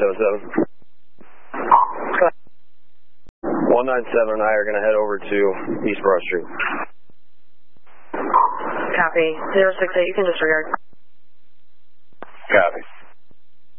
177. 197 and I are going to head over to East Broad Street. Copy. 068, you can disregard. Copy.